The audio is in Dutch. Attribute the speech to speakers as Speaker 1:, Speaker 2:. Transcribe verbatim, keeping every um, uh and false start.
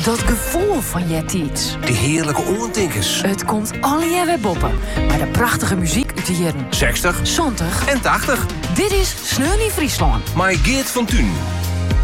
Speaker 1: Dat gevoel van Jettiets.
Speaker 2: Die heerlijke oortinkers.
Speaker 1: Het komt alle weer boppen. Maar de prachtige muziek uit de jaren
Speaker 2: zestig
Speaker 1: zestig
Speaker 2: en tachtig.
Speaker 1: Dit is Sneeuw in Friesland.
Speaker 2: My Geert van Thun.